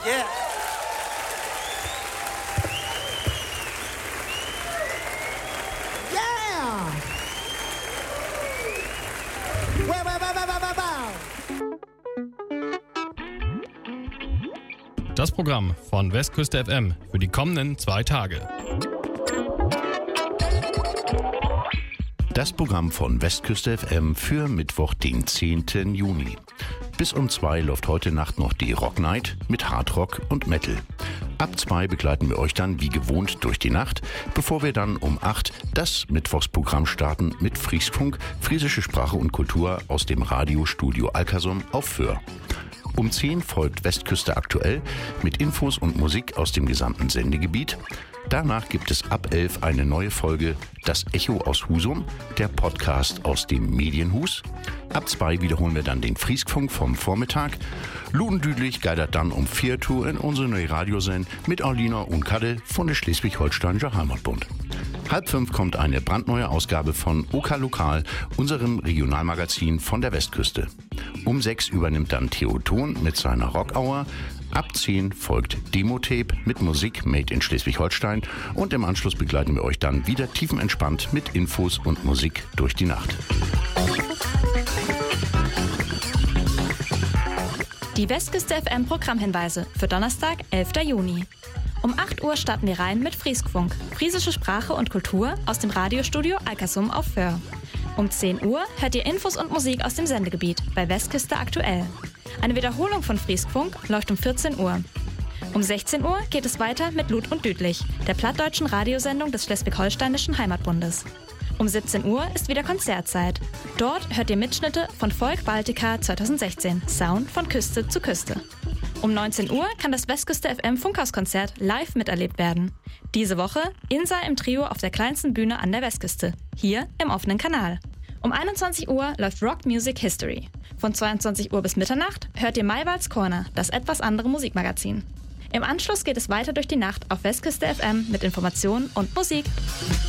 Yeah. Yeah! Wow, wow, wow, wow, wow, wow. Das Programm von Westküste FM für die kommenden 2 Tage. Das Programm von Westküste FM für Mittwoch, den 10. Juni. Bis um 2 läuft heute Nacht noch die Rock Night mit Hardrock und Metal. Ab 2 begleiten wir euch dann wie gewohnt durch die Nacht, bevor wir dann um 8 das Mittwochsprogramm starten mit Friesfunk, friesische Sprache und Kultur aus dem Radiostudio Alkersum auf Föhr. Um 10 folgt Westküste aktuell mit Infos und Musik aus dem gesamten Sendegebiet. Danach gibt es ab 11 eine neue Folge Das Echo aus Husum, der Podcast aus dem Medienhus. Ab 2 wiederholen wir dann den Friesfunk vom Vormittag. Ludendüdlich geidert dann um 4 Uhr in unsere neue Radiosendung mit Aulina und Kadel von der Schleswig-Holsteinischer Heimatbund. 4:30 kommt eine brandneue Ausgabe von OK Lokal, unserem Regionalmagazin von der Westküste. Um 6 übernimmt dann Theo Thon mit seiner Rockhour. Ab 10 folgt Demo-Tape mit Musik made in Schleswig-Holstein und im Anschluss begleiten wir euch dann wieder tiefenentspannt mit Infos und Musik durch die Nacht. Die Westküste FM Programmhinweise für Donnerstag, 11. Juni. Um 8 Uhr starten wir rein mit Friesfunk, friesische Sprache und Kultur aus dem Radiostudio Alkersum auf Föhr. Um 10 Uhr hört ihr Infos und Musik aus dem Sendegebiet bei Westküste aktuell. Eine Wiederholung von Friesfunk läuft um 14 Uhr. Um 16 Uhr geht es weiter mit Lud und Düdlich, der plattdeutschen Radiosendung des Schleswig-Holsteinischen Heimatbundes. Um 17 Uhr ist wieder Konzertzeit. Dort hört ihr Mitschnitte von Folk Baltica 2016, Sound von Küste zu Küste. Um 19 Uhr kann das Westküste FM Funkhauskonzert live miterlebt werden. Diese Woche Insa im Trio auf der kleinsten Bühne an der Westküste, hier im offenen Kanal. Um 21 Uhr läuft Rock Music History. Von 22 Uhr bis Mitternacht hört ihr Maywalds Corner, das etwas andere Musikmagazin. Im Anschluss geht es weiter durch die Nacht auf Westküste FM mit Informationen und Musik.